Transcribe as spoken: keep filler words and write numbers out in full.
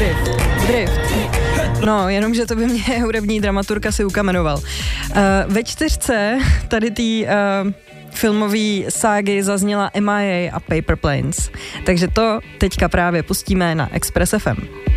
Drift. Drift. No, jenomže to by mě hudební dramaturg si ukamenoval. Uh, ve čtyřce tady tý uh, filmový ságy zazněla M I A a Paper Planes. Takže to teďka právě pustíme na Express F M.